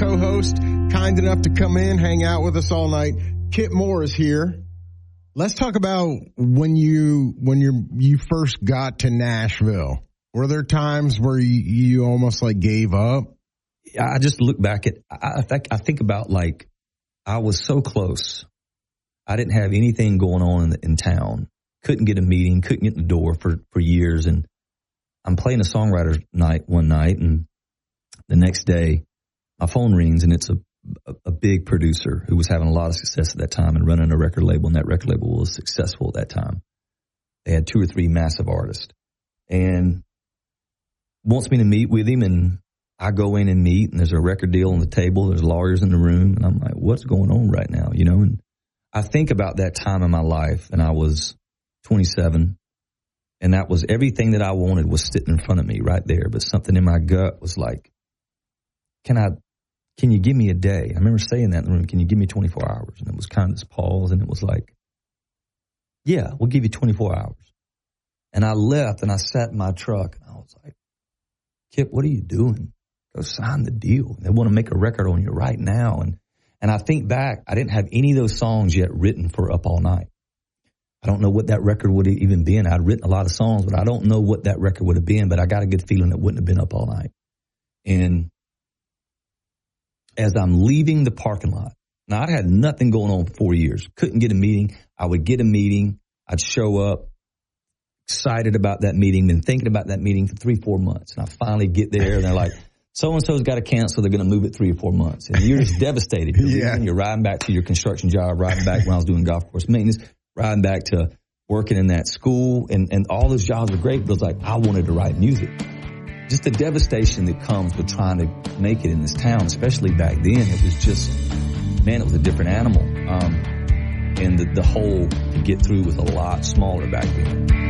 co-host, kind enough to come in, hang out with us all night. Kip Moore is here. Let's talk about when you first got to Nashville. Were there times where you almost like gave up? I just look back at, I think about like, I was so close. I didn't have anything going on in town. Couldn't get a meeting, couldn't get in the door for years. And I'm playing a songwriter's night one night, and the next day my phone rings, and it's a big producer who was having a lot of success at that time and running a record label, and that record label was successful at that time. They had 2 or 3 massive artists, and wants me to meet with him, and I go in and meet, and there's a record deal on the table, there's lawyers in the room, and I'm like, what's going on right now, you know? And I think about that time in my life, and I was 27, and that was everything that I wanted was sitting in front of me right there, but something in my gut was like, can you give me a day? I remember saying that in the room, can you give me 24 hours? And it was kind of this pause, and it was like, yeah, we'll give you 24 hours. And I left, and I sat in my truck, and I was like, Kip, what are you doing? Go sign the deal. They want to make a record on you right now. And I think back, I didn't have any of those songs yet written for Up All Night. I don't know what that record would have even been. I'd written a lot of songs, but I don't know what that record would have been, but I got a good feeling it wouldn't have been Up All Night. And as I'm leaving the parking lot, now I'd had nothing going on for 4 years. Couldn't get a meeting. I would get a meeting. I'd show up, excited about that meeting, been thinking about that meeting for 3-4 months. And I finally get there, and they're like, so-and-so's got to cancel. They're going to move it 3 or 4 months. And you're just devastated. You're riding back to your construction job, riding back when I was doing golf course maintenance, riding back to working in that school. And all those jobs were great, but it was like, I wanted to write music. Just the devastation that comes with trying to make it in this town, especially back then, it was just, man, it was a different animal. And the hole to get through was a lot smaller back then.